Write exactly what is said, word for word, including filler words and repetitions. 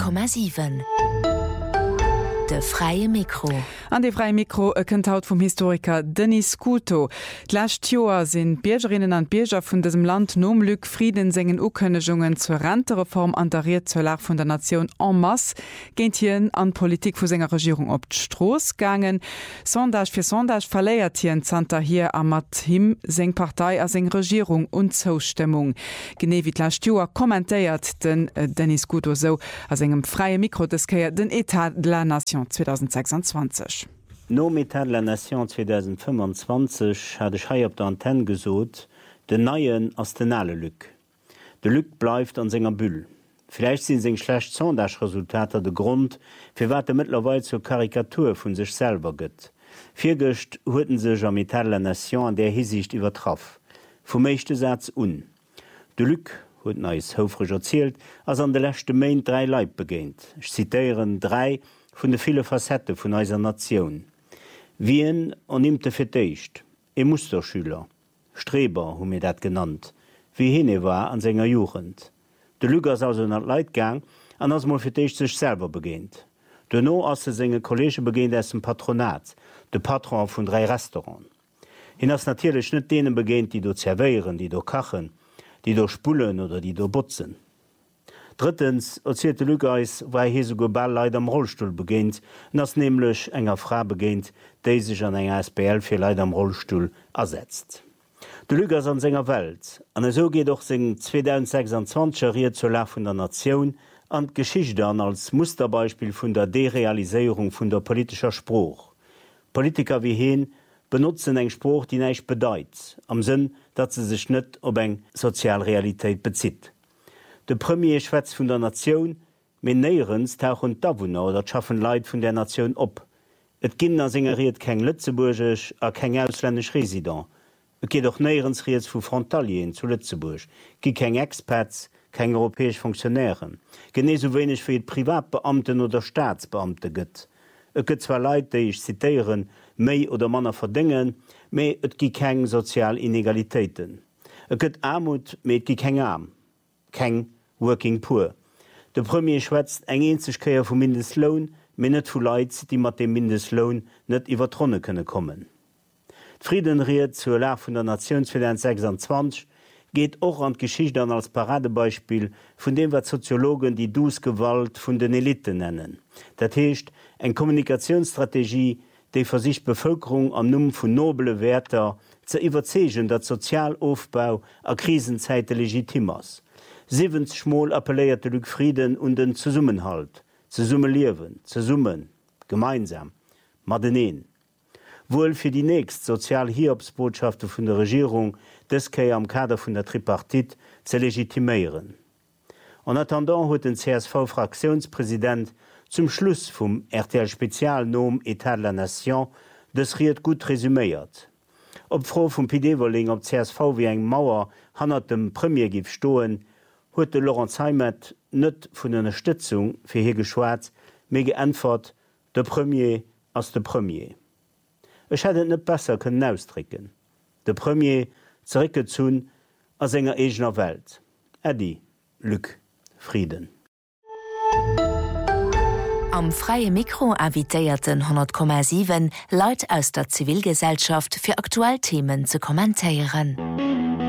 Komma sieben. De freie Mikro. An de freie Mikro kënnt haut vum Historiker Denis Couto. D'lächt Joer sinn Biergerinnen an Bierger vun diesem Land nomlück Frieden sengen Ukënnegungen zur Rentereform anderiert zur Lach vun der Nation en masse, géint hien an Politik vu senger Regierung op d'Stroos gangen. Sondage fir Sondage verléiert hien Zter hier a mat him seng Partei a seng Regierung und Zostimmung. Gené wie d'lächt Joer kommentéiert den äh, Denis Couto so as engem freie Mikro deskeier den Etat de la Nation zwanzig sechsundzwanzig. No Etat de la Nation zwanzig fünfundzwanzig hat ich hei op der Antenne gesot, de neien ass den alle Lück. De Lück bleibt an senger Büll. Vielleicht sind seg schlecht Sondagresultater de Grund, fir wat er mittlerweile zur Karikatur vun sich selber gëtt. Viergecht hueten sech am Etat de la Nation an der Hinsicht übertraff. Vom mechte Satz un. De Lück huet neis houfrich erzielt, ass an de lächte Main drei Leib begéint. Ich zitieren drei vun de viele Facette vun eiser Nation. Wien annimte firteicht, e Musterschüler, Streber hun mir dat genannt, wie hinne war an senger Jugend. De Lügers aus an Leitgang an ass mal firteicht sech selber begéint. De no ass se senge Kollege begéint ass dem Patronat, de Patron vun drei Restaurant. Hin ass natierlech net denen begéint, die do zerveieren, die do kachen, die do spulen oder die do butzen. Drittens erzählte Lügeis, weil hier so global Leid am Rollstuhl beginnt, und das nämlich enger Frau beginnt, die sich an einer S P L für Leid am Rollstuhl ersetzt. Der Lügeis an seiner Welt, und so geht auch sein zwanzig sechsundzwanzig Riet zur Lach von der Nation an die Geschichte an als Musterbeispiel von der Derealisierung von der politischer Spruch. Politiker wie hin benutzen einen Spruch, die nicht bedeutet, am Sinn, dass sie sich nicht auf eine Sozialrealität bezieht. De Premier Schwätz vun der Nation men neierens tauchen Dawunner oder schaffen Leiit vun der Nation op. Et ginn as singeriert keng Lützeburgech a keng ausländsch Resident. Et geht doch neierens Reets vu Frontalien zu Lützeburg. Gi keng Experts, keng europäesch Funktionären. Genee so wenig fir et Privatbeamten oder Staatsbeamte gëtt. Et gëtt zwar Leiit, déi ich zitieren, méi oder Manner verdingen, méi et gi keng Sozialinegalitéiten. Et gëtt Armut méi et gi keng Arm. Keng Working Poor. De Premier schwätzt eng enzegkeier vum Mindestlohn, men net vu Leiit, die mat dem Mindestlohn net iwwer Tronne kënne kommen. Friedenriet zur Lach vun der Nation zwanzig sechsundzwanzig geht och an d'Geschicht an als Paradebeispiel vun dem wat Soziologen die Dusgewalt vun den Eliten nennen. Dat heescht eng Kommunikationsstrategie, déi ver sich Bevölkerung am Numm vun noble Werter ze iwwerzegen, dat Sozialaufbau a Krisenzeite legitim ass. Sievens Schmoll appelléierte Lück Frieden und den Zusummenhalt, ze summe liewen, ze summen, gemeinsam, Madeneen. Wohl fir die nächst Sozialhiobsbotschaften vun der Regierung deskei am Kader vun der Tripartit ze legitimieren. En attendant huet den C S V-Fraktionspräsident zum Schluss vum R T L-Spezialnom Etat de la Nation des Riet gut resümiert. Ob Frau vum P D-Wolling op C S V wie eng Mauer hannner dem Premier gif stoen, huet de Laurent Heimet net vun einer Stützung fir hier geschwarz, mé geantwort de Premier ass de Premier. Ech hätte net besser können ausdricken. De Premier zerricke zun as enger egener Welt. Eddie, Lück, Frieden. Am freie Mikro invitéierten hundert Komma sieben Leiit aus der Zivilgesellschaft fir aktuell Themen zu kommentieren.